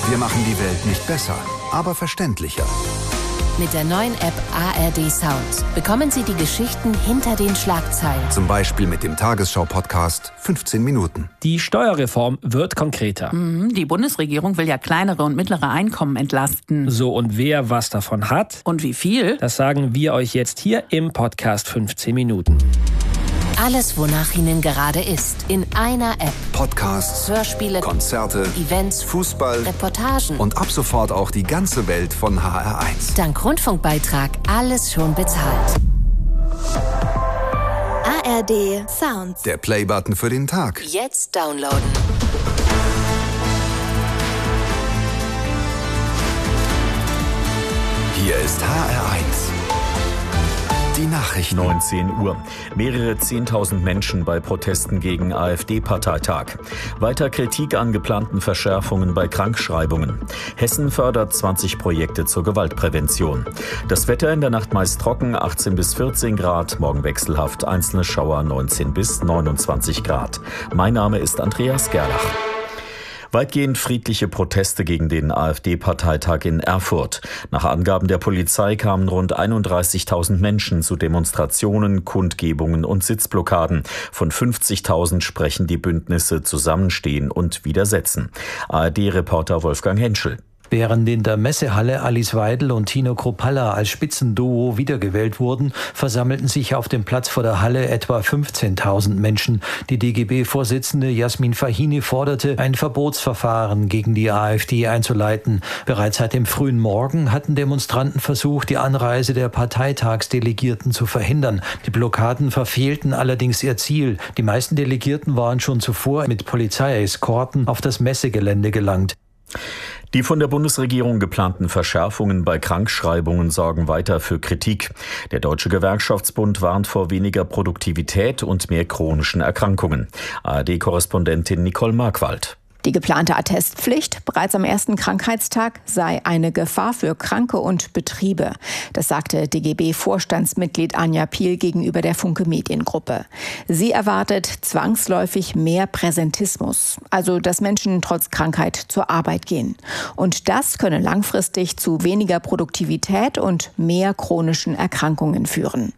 Wir machen die Welt nicht besser, aber verständlicher. Mit der neuen App ARD Sound bekommen Sie die Geschichten hinter den Schlagzeilen. Zum Beispiel mit dem Tagesschau-Podcast 15 Minuten. Die Steuerreform wird konkreter. Die Bundesregierung will ja kleinere und mittlere Einkommen entlasten. So, und wer was davon hat? Und wie viel? Das sagen wir euch jetzt hier im Podcast 15 Minuten. Alles, wonach Ihnen gerade ist, in einer App. Podcasts, Hörspiele, Konzerte, Events, Fußball Reportagen und ab sofort auch die ganze Welt von HR1. Dank Rundfunkbeitrag alles schon bezahlt. ARD Sound. Der Playbutton für den Tag. Jetzt downloaden. Hier ist HR1. Die Nachrichten. 19 Uhr. Mehrere 10.000 Menschen bei Protesten gegen AfD-Parteitag. Weiter Kritik an geplanten Verschärfungen bei Krankschreibungen. Hessen fördert 20 Projekte zur Gewaltprävention. Das Wetter in der Nacht meist trocken, 18 bis 14 Grad. Morgen wechselhaft, einzelne Schauer 19 bis 29 Grad. Mein Name ist Andreas Gerlach. Weitgehend friedliche Proteste gegen den AfD-Parteitag in Erfurt. Nach Angaben der Polizei kamen rund 31.000 Menschen zu Demonstrationen, Kundgebungen und Sitzblockaden. Von 50.000 sprechen die Bündnisse Zusammenstehen und Widersetzen. ARD-Reporter Wolfgang Henschel. Während in der Messehalle Alice Weidel und Tino Kruppalla als Spitzenduo wiedergewählt wurden, versammelten sich auf dem Platz vor der Halle etwa 15.000 Menschen. Die DGB-Vorsitzende Jasmin Fahini forderte, ein Verbotsverfahren gegen die AfD einzuleiten. Bereits seit dem frühen Morgen hatten Demonstranten versucht, die Anreise der Parteitagsdelegierten zu verhindern. Die Blockaden verfehlten allerdings ihr Ziel. Die meisten Delegierten waren schon zuvor mit Polizeieskorten auf das Messegelände gelangt. Die von der Bundesregierung geplanten Verschärfungen bei Krankschreibungen sorgen weiter für Kritik. Der Deutsche Gewerkschaftsbund warnt vor weniger Produktivität und mehr chronischen Erkrankungen. ARD-Korrespondentin Nicole Markwald. Die geplante Attestpflicht bereits am ersten Krankheitstag sei eine Gefahr für Kranke und Betriebe. Das sagte DGB-Vorstandsmitglied Anja Piel gegenüber der Funke Mediengruppe. Sie erwartet zwangsläufig mehr Präsentismus, also dass Menschen trotz Krankheit zur Arbeit gehen. Und das könne langfristig zu weniger Produktivität und mehr chronischen Erkrankungen führen.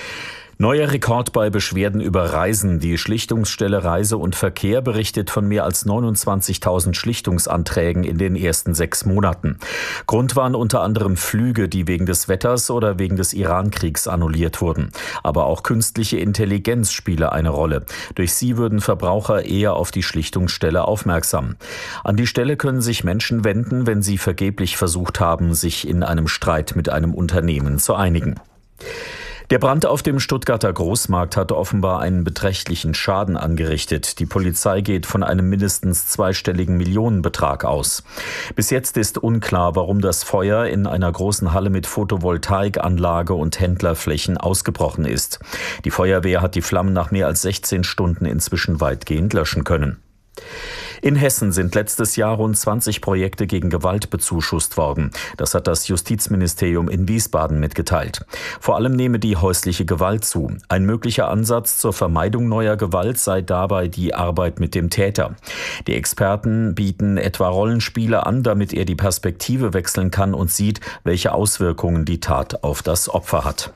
Neuer Rekord bei Beschwerden über Reisen. Die Schlichtungsstelle Reise und Verkehr berichtet von mehr als 29.000 Schlichtungsanträgen in den ersten 6 Monaten. Grund waren unter anderem Flüge, die wegen des Wetters oder wegen des Iran-Kriegs annulliert wurden. Aber auch künstliche Intelligenz spiele eine Rolle. Durch sie würden Verbraucher eher auf die Schlichtungsstelle aufmerksam. An die Stelle können sich Menschen wenden, wenn sie vergeblich versucht haben, sich in einem Streit mit einem Unternehmen zu einigen. Der Brand auf dem Stuttgarter Großmarkt hat offenbar einen beträchtlichen Schaden angerichtet. Die Polizei geht von einem mindestens zweistelligen Millionenbetrag aus. Bis jetzt ist unklar, warum das Feuer in einer großen Halle mit Photovoltaikanlage und Händlerflächen ausgebrochen ist. Die Feuerwehr hat die Flammen nach mehr als 16 Stunden inzwischen weitgehend löschen können. In Hessen sind letztes Jahr rund 20 Projekte gegen Gewalt bezuschusst worden. Das hat das Justizministerium in Wiesbaden mitgeteilt. Vor allem nehme die häusliche Gewalt zu. Ein möglicher Ansatz zur Vermeidung neuer Gewalt sei dabei die Arbeit mit dem Täter. Die Experten bieten etwa Rollenspiele an, damit er die Perspektive wechseln kann und sieht, welche Auswirkungen die Tat auf das Opfer hat.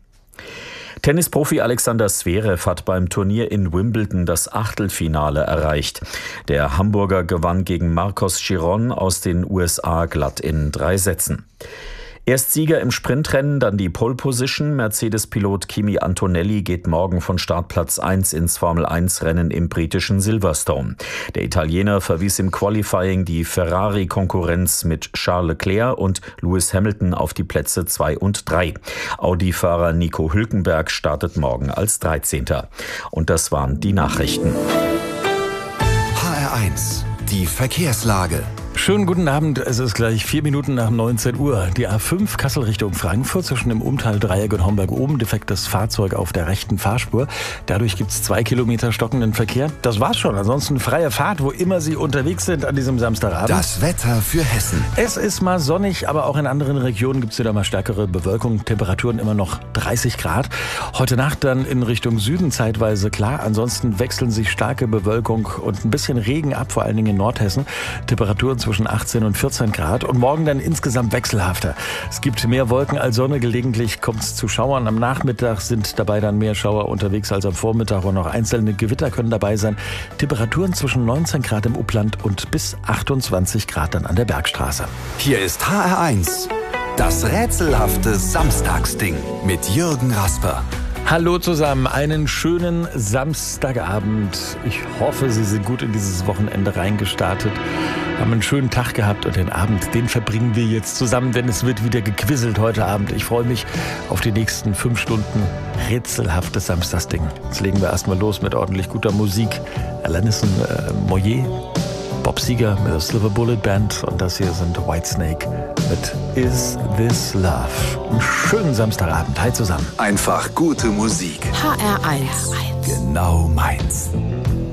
Tennisprofi Alexander Zverev hat beim Turnier in Wimbledon das Achtelfinale erreicht. Der Hamburger gewann gegen Marcos Giron aus den USA glatt in 3 Sätzen. Erst Sieger im Sprintrennen, dann die Pole Position. Mercedes-Pilot Kimi Antonelli geht morgen von Startplatz 1 ins Formel-1-Rennen im britischen Silverstone. Der Italiener verwies im Qualifying die Ferrari-Konkurrenz mit Charles Leclerc und Lewis Hamilton auf die Plätze 2 und 3. Audi-Fahrer Nico Hülkenberg startet morgen als 13. Und das waren die Nachrichten. HR1, die Verkehrslage. Schönen guten Abend, es ist gleich 4 Minuten nach 19 Uhr. Die A5 Kassel Richtung Frankfurt zwischen dem Umtal-Dreieck und Homberg oben defektes Fahrzeug auf der rechten Fahrspur. Dadurch gibt es 2 Kilometer stockenden Verkehr. Das war's schon, ansonsten freie Fahrt, wo immer Sie unterwegs sind an diesem Samstagabend. Das Wetter für Hessen. Es ist mal sonnig, aber auch in anderen Regionen gibt es wieder mal stärkere Bewölkung. Temperaturen immer noch 30 Grad. Heute Nacht dann in Richtung Süden zeitweise klar. Ansonsten wechseln sich starke Bewölkung und ein bisschen Regen ab, vor allen Dingen in Nordhessen. Temperaturen zwischen zwischen 18 und 14 Grad und morgen dann insgesamt wechselhafter. Es gibt mehr Wolken als Sonne, gelegentlich kommt es zu Schauern. Am Nachmittag sind dabei dann mehr Schauer unterwegs als am Vormittag und auch einzelne Gewitter können dabei sein. Temperaturen zwischen 19 Grad im Upland und bis 28 Grad dann an der Bergstraße. Hier ist HR1, das rätselhafte Samstagsding mit Jürgen Rasper. Hallo zusammen, einen schönen Samstagabend. Ich hoffe, Sie sind gut in dieses Wochenende reingestartet, haben einen schönen Tag gehabt und den Abend, den verbringen wir jetzt zusammen, denn es wird wieder gequizelt heute Abend. Ich freue mich auf die nächsten 5 Stunden rätselhaftes Samstagsding. Jetzt legen wir erstmal los mit ordentlich guter Musik. Alanis Moyer, Bob Seger mit der Silver Bullet Band und das hier sind Whitesnake mit Is This Love. Einen schönen Samstagabend. Hi zusammen. Einfach gute Musik. HR1. Genau meins.